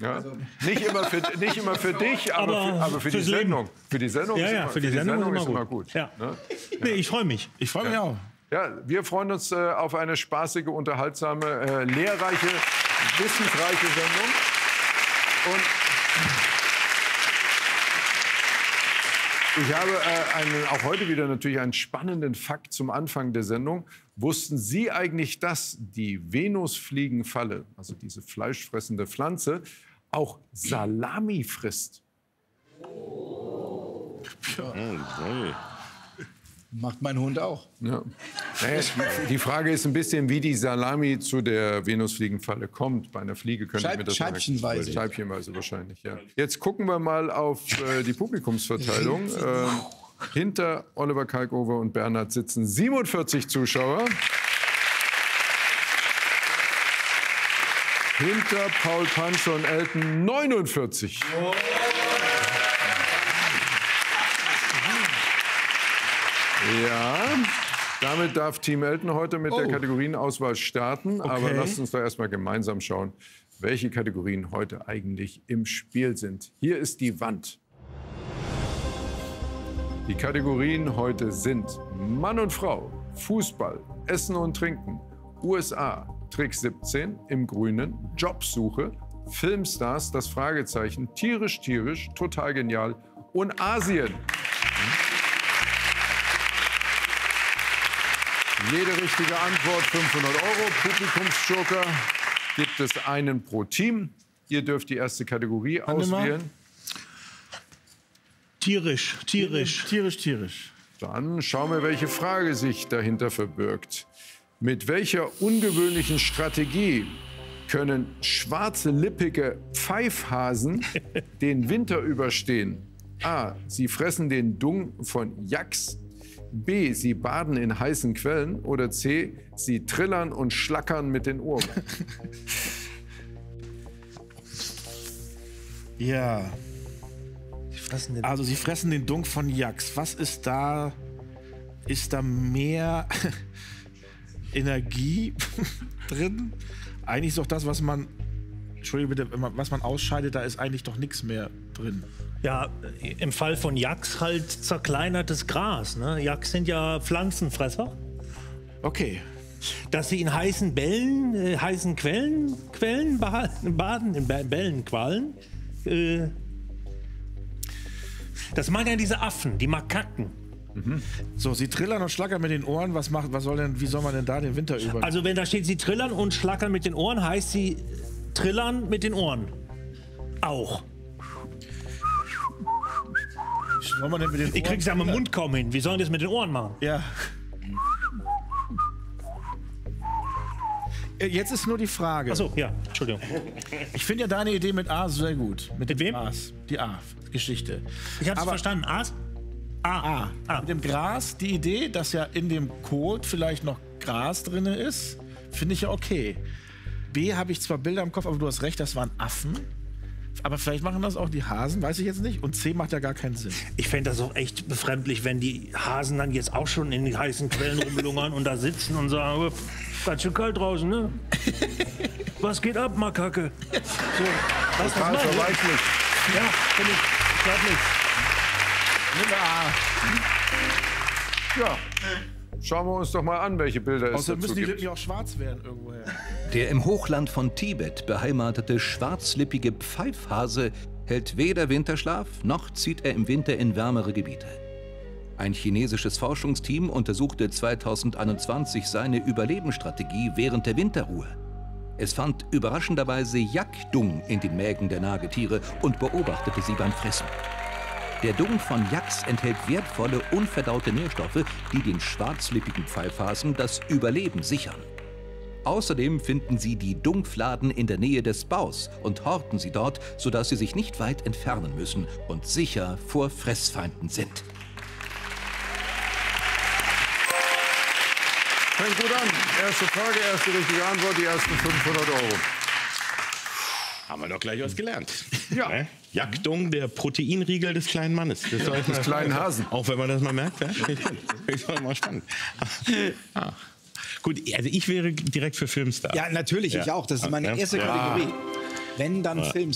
Ja. Also nicht immer für dich, aber für die Sendung. Für die Sendung ist immer gut. Ja. Ne? Nee, ich freue mich. Ich freue mich auch. Ja, wir freuen uns auf eine spaßige, unterhaltsame, lehrreiche, wissensreiche Sendung. Und ich habe auch heute wieder natürlich einen spannenden Fakt zum Anfang der Sendung. Wussten Sie eigentlich, dass die Venusfliegenfalle, also diese fleischfressende Pflanze, auch Salami frisst? Ja. Macht mein Hund auch. Ja. Die Frage ist ein bisschen, wie die Salami zu der Venusfliegenfalle kommt. Bei einer Fliege könnte ich mir das Scheibchenweise. Scheibchenweise wahrscheinlich, ja. Jetzt gucken wir mal auf die Publikumsverteilung. Hinter Oliver Kalkofe und Bernhard sitzen 47 Zuschauer. Hinter Paul Panzer und Elton 49. Oh. Ja, damit darf Team Elton heute mit der Kategorienauswahl starten. Okay. Aber lasst uns doch erstmal gemeinsam schauen, welche Kategorien heute eigentlich im Spiel sind. Hier ist die Wand. Die Kategorien heute sind Mann und Frau, Fußball, Essen und Trinken, USA, Trick 17 im Grünen, Jobsuche, Filmstars, das Fragezeichen, tierisch, total genial und Asien. Jede richtige Antwort 500 €. Publikumsjoker gibt es einen pro Team. Ihr dürft die erste Kategorie auswählen. Tierisch. Dann schauen wir, welche Frage sich dahinter verbirgt. Mit welcher ungewöhnlichen Strategie können schwarze, lippige Pfeifhasen den Winter überstehen? A. Sie fressen den Dung von Yaks. B. Sie baden in heißen Quellen. Oder C. Sie trillern und schlackern mit den Ohren. Ja. Also sie fressen den Dung von Yaks. Was ist da? Ist da mehr Energie drin? Eigentlich ist doch das, was man, Entschuldigung bitte, was man ausscheidet, da ist eigentlich doch nichts mehr drin. Ja, im Fall von Yaks halt zerkleinertes Gras. Ne? Yaks sind ja Pflanzenfresser. Okay. Dass sie in heißen Bällen, heißen Quellen baden, in Bällenquallen. Das meinen ja diese Affen, die Makaken. Mhm. So, sie trillern und schlackern mit den Ohren. Wie soll man denn da den Winter über? Also wenn da steht, sie trillern und schlackern mit den Ohren, heißt sie trillern mit den Ohren. Auch. Soll man denn mit den Ohren? Ich krieg's ja mit dem Mund kaum hin. Wie sollen die das mit den Ohren machen? Ja. Jetzt ist nur die Frage. Achso, ja, Entschuldigung. Ich finde ja deine Idee mit A sehr gut. Mit wem? Gras. Die A-Geschichte. Ich hab's verstanden. A. Mit dem Gras, die Idee, dass ja in dem Kot vielleicht noch Gras drin ist, finde ich ja okay. B, habe ich zwar Bilder im Kopf, aber du hast recht, das waren Affen. Aber vielleicht machen das auch die Hasen, weiß ich jetzt nicht. Und C macht ja gar keinen Sinn. Ich fände das auch echt befremdlich, wenn die Hasen dann jetzt auch schon in den heißen Quellen rumlungern und da sitzen und sagen, ganz schön kalt draußen, ne? Was geht ab, Makake? So, was total verweichlich. Ja, finde ich glaube nicht. Ja, schauen wir uns doch mal an, welche Bilder es dazu müssen die gibt. Lippen ja auch schwarz werden irgendwoher. Der im Hochland von Tibet beheimatete schwarzlippige Pfeifhase hält weder Winterschlaf, noch zieht er im Winter in wärmere Gebiete. Ein chinesisches Forschungsteam untersuchte 2021 seine Überlebensstrategie während der Winterruhe. Es fand überraschenderweise Yak-Dung in den Mägen der Nagetiere und beobachtete sie beim Fressen. Der Dung von Yaks enthält wertvolle, unverdaute Nährstoffe, die den schwarzlippigen Pfeifhasen das Überleben sichern. Außerdem finden sie die Dungfladen in der Nähe des Baus und horten sie dort, sodass sie sich nicht weit entfernen müssen und sicher vor Fressfeinden sind. Fängt gut an. Erste Frage, erste richtige Antwort, die ersten 500 €. Haben wir doch gleich was gelernt. Ja. Yak-Dung, der Proteinriegel des kleinen Mannes. Des kleinen Hasen. Auch wenn man das mal merkt. Ja? Ist doch mal spannend. Gut, also ich wäre direkt für Filmstar. Ja, natürlich, ich auch. Das ist meine erste Kategorie. Wenn, dann Filmstar.